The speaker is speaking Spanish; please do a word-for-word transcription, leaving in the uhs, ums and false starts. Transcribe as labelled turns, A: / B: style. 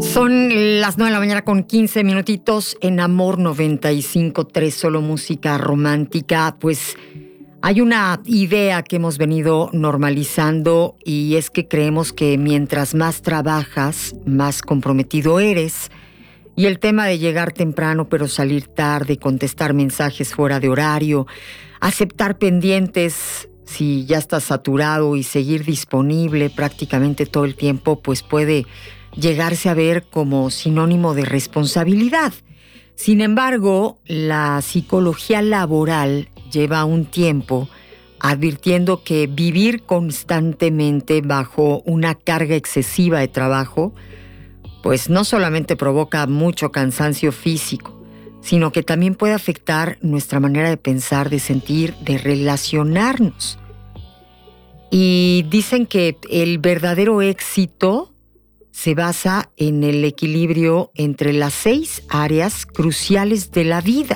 A: Son las nueve de la mañana con quince minutitos en Amor noventa y cinco punto tres, solo música romántica. Pues hay una idea que hemos venido normalizando y es que creemos que mientras más trabajas, más comprometido eres. Y el tema de llegar temprano pero salir tarde, contestar mensajes fuera de horario, aceptar pendientes si ya estás saturado y seguir disponible prácticamente todo el tiempo, pues puede llegarse a ver como sinónimo de responsabilidad. Sin embargo, la psicología laboral lleva un tiempo advirtiendo que vivir constantemente bajo una carga excesiva de trabajo, pues no solamente provoca mucho cansancio físico, sino que también puede afectar nuestra manera de pensar, de sentir, de relacionarnos. Y dicen que el verdadero éxito se basa en el equilibrio entre las seis áreas cruciales de la vida.